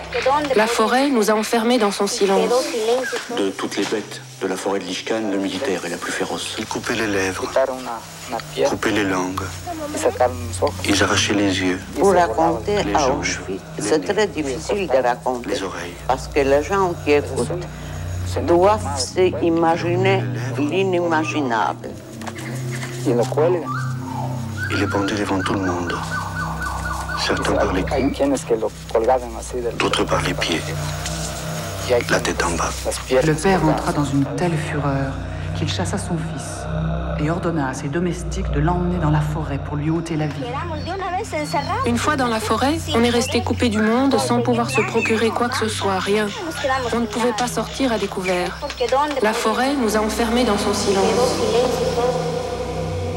La forêt nous a enfermés dans son silence. De toutes les bêtes de la forêt de Lishkan, le militaire est la plus féroce. Ils coupaient les lèvres, coupaient les langues, ils arrachaient les yeux, Pour raconter les à joues, Auschwitz, les c'est nez, très difficile de raconter. les oreilles. Parce que les gens qui écoutent doivent s'imaginer l'inimaginable. Il les pendait devant tout le monde, certains par les coups, d'autres par les pieds, la tête en bas. Le père entra dans une telle fureur qu'il chassa son fils et ordonna à ses domestiques de l'emmener dans la forêt pour lui ôter la vie. Une fois dans la forêt, on est resté coupé du monde sans pouvoir se procurer quoi que ce soit, rien. On ne pouvait pas sortir à découvert. La forêt nous a enfermés dans son silence.